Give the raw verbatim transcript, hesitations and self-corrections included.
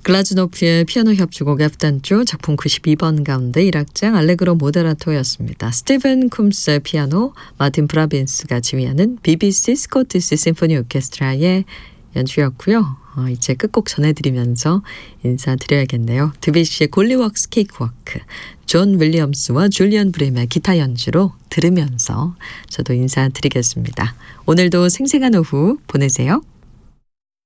글라즈노프의 피아노 협주곡 F단조 작품 구십이 번 가운데 일 악장 알레그로 모데라토였습니다. 스티븐 쿰스의 피아노, 마틴 브라빈스가 지휘하는 비비씨 스코티시 심포니 오케스트라의 연주였고요. 어, 이제 끝곡 전해드리면서 인사드려야겠네요. 드비시의 골리웍스 케이크워크, 존 윌리엄스와 줄리언 브레임의 기타 연주로 들으면서 저도 인사드리겠습니다. 오늘도 생생한 오후 보내세요.